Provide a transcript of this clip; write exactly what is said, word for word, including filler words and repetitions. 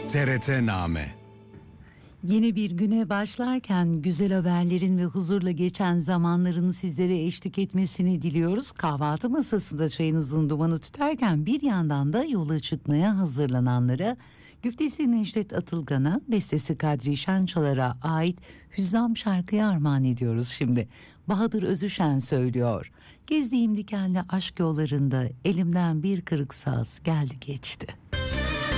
T R T-Name. Yeni bir güne başlarken güzel haberlerin ve huzurla geçen zamanların sizlere eşlik etmesini diliyoruz. Kahvaltı masasında çayınızın dumanı tüterken bir yandan da yola çıkmaya hazırlananlara, güftesi Necdet Atılgan'a, bestesi Kadri Şençalar'a ait Hüzzam şarkıyı armağan ediyoruz şimdi. Bahadır Özüşen söylüyor. Gezdiğim dikenli aşk yollarında elimden bir kırık saz geldi geçti.